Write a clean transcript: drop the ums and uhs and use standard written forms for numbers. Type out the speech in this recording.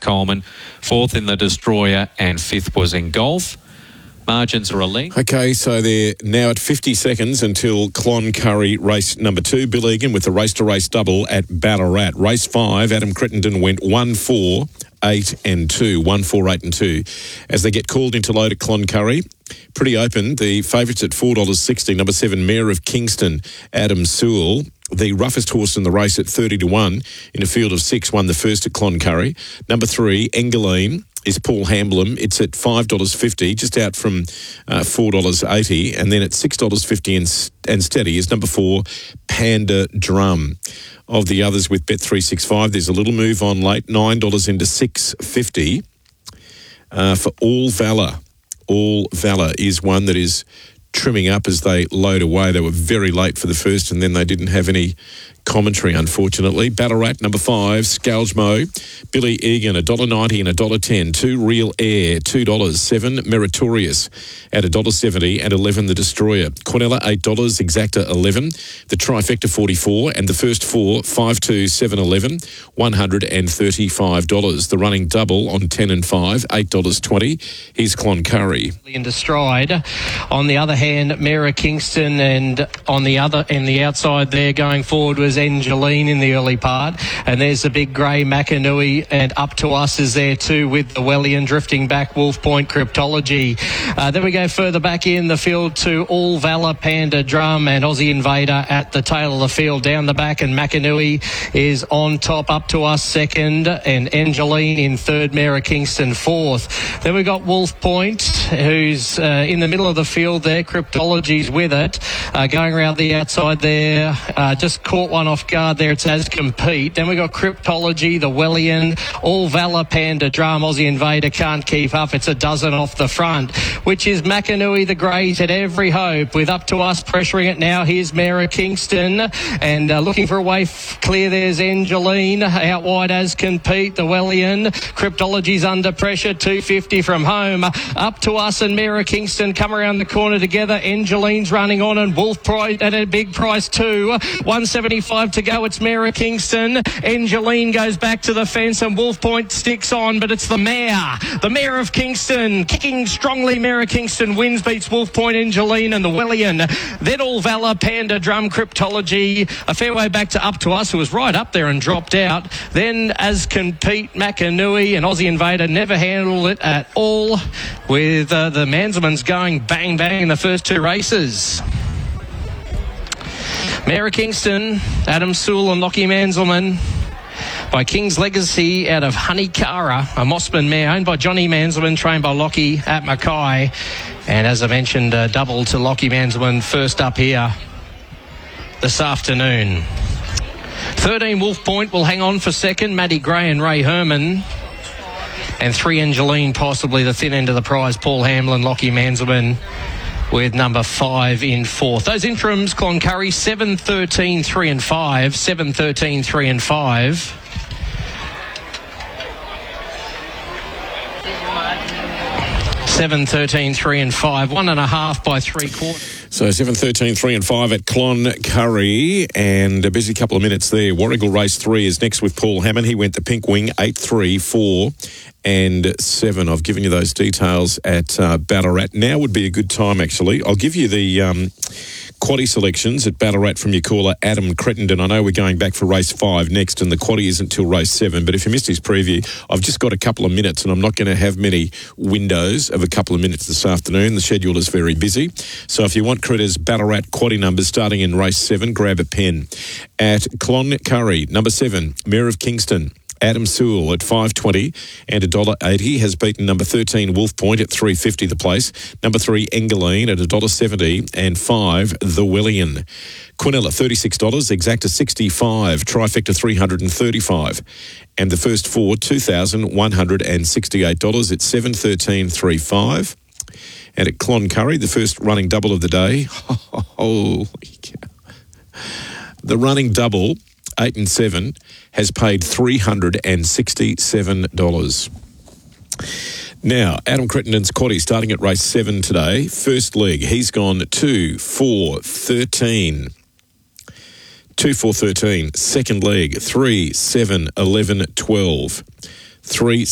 Coleman. Fourth in the Destroyer, and fifth was Engulf. Margins are a length. Okay, so they're now at 50 seconds until Cloncurry race number 2. Bill Egan with the race-to-race double at Ballarat. Race 5, Adam Crittenden went 1-4, 8 and 2. 1-4, 8 and 2. As they get called into load at Cloncurry, pretty open. The favourites at $4.60. Number 7, Mayor of Kingston, Adam Sewell. The roughest horse in the race at 30-1 in a field of 6 won the first at Cloncurry. Number 3, Engeline, is Paul Hamblin. It's at $5.50, just out from $4.80. And then at $6.50 and steady is number 4, Panda Drum. Of the others with Bet365, there's a little move on late, $9 into $6.50 for All Valor. All Valor is one that is trimming up as they load away. They were very late for the first, and then they didn't have any commentary, unfortunately. Ballarat, number 5, Scourgemo, Billy Egan, $1.90 and $1.10. 2, Real Air, $2. 7, Meritorious at $1.70 and 11, The Destroyer. Quinella, $8, Exacta, 11. The Trifecta, 44, and the first 4, 5, 2, 7, 11, $135. The running double on 10 and 5, $8.20. Here's Cloncurry. In the stride. On the other hand, Mayor of Kingston, and on the outside there going forward was Angeline in the early part, and there's the big grey Macanui, and Up to Us is there too with the Wellian drifting back, Wolf Point, Cryptology. Then we go further back in the field to All Valor, Panda Drum, and Aussie Invader at the tail of the field down the back, and Macanui is on top. Up to Us second, and Angeline in third, Mayor of Kingston fourth. Then we got Wolf Point, who's in the middle of the field there. Cryptology's with it, going around the outside there, just caught one off guard there. It's As Compete. Then we got Cryptology, the Wellian, All Valor, Panda Drum, Aussie Invader can't keep up. It's a dozen off the front, which is Macanui the Great at Every Hope, with Up to Us pressuring it now. Here's Mayor of Kingston, and looking for a way clear. There's Angeline out wide. As Compete, the Wellian. Cryptology's under pressure, 250 from home. Up to Us and Mayor of Kingston come around the corner together. Angeline's running on, and Wolf Pride at a big price too. 175 to go. It's Mayor of Kingston. Angeline goes back to the fence, and Wolf Point sticks on, but it's the Mayor of Kingston, kicking strongly. Mayor of Kingston wins, beats Wolf Point, Angeline and the Wellian. Then All Valor, Panda Drum, Cryptology, a fair way back to Up to Us, who was right up there and dropped out. Then As Compete, Macanui, and Aussie Invader never handled it at all, with the Manselmans going bang bang in the first 2 races. Mayor of Kingston, Adam Sewell and Lockie Manselman, by King's Legacy out of Honeycara, a Mossman mare owned by Johnny Manselman, trained by Lockie at Mackay. And as I mentioned, double to Lockie Manselman first up here this afternoon. 13, Wolf Point will hang on for second, Maddie Gray and Ray Herman. And 3, Angeline, possibly the thin end of the prize, Paul Hamlin, Lockie Manselman, with number 5 in fourth. Those interims, Cloncurry, 7, 13, 3 and 5. 7, 13, 3 and 5. Seven, 13, 3 and 5. 1.5 by 3/4. So 7, 13, 3 and 5 at Cloncurry, and a busy couple of minutes there. Warragul Race 3 is next with Paul Hammond. He went the Pink Wing, 8, 3, 4 and 7. I've given you those details at Ballarat. Now would be a good time, actually. I'll give you the quaddie selections at Ballarat from your caller, Adam Crittenden. I know we're going back for race 5 next, and the quaddie isn't till race 7. But if you missed his preview, I've just got a couple of minutes, and I'm not going to have many windows of a couple of minutes this afternoon. The schedule is very busy. So if you want Critter's Ballarat quaddie numbers starting in race 7, grab a pen. At Cloncurry, number 7, Mayor of Kingston, Adam Sewell at $5.20 and $1.80 has beaten number 13 Wolf Point at $3.50 the place. Number 3 Engeline at $1.70 and 5 The Wellian. Quinella $36, Exacta $65, Trifecta $335, and the first 4 $2,168. It's 7.13.35. And at Cloncurry, the first running double of the day. Holy cow. The running double, 8 and 7, has paid $367. Now, Adam Crittenden's quaddie starting at race 7 today. First leg, he's gone 2, 4, 13. 2, 4, 13. Second leg, 3, 7, 11, 12. 3,